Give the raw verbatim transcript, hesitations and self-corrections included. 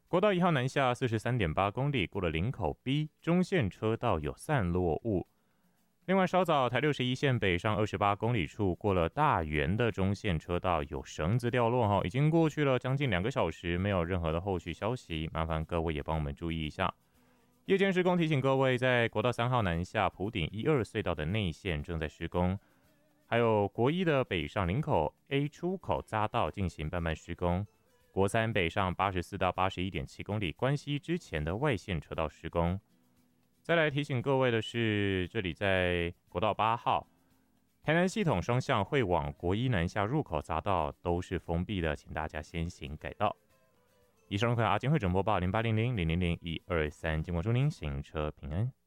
国道一号南下 四十三点八 公里，过了林口 B 中线车道有散落物。另外，稍早台六十一线北上二十八公里处，过了大园的中线车道有绳子掉落，已经过去了将近两个小时，没有任何的后续消息，麻烦各位也帮我们注意一下。夜间施工提醒各位，在国道三号南下埔顶一二隧道的内线正在施工，还有国一的北上林口 A 出口匝道进行慢慢施工，国三北上八十四到八十一点七公里关西之前的外线车道施工。再来提醒各位的是，这里在国道八号台南系统双向会往国一南下入口匝道都是封闭的，请大家先行改道。以上是阿金会整播报零八零零零零零一二三，经过祝您行车平安。